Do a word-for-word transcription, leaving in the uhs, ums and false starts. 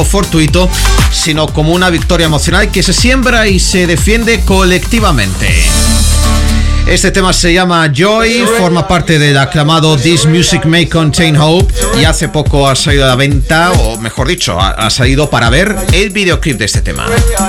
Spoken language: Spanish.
fortuito, sino como una victoria emocional que se siembra y se defiende colectivamente. Este tema se llama Joy, forma parte del aclamado This Music May Contain Hope y hace poco ha salido a la venta, o mejor dicho, ha, ha salido para ver el videoclip de este tema.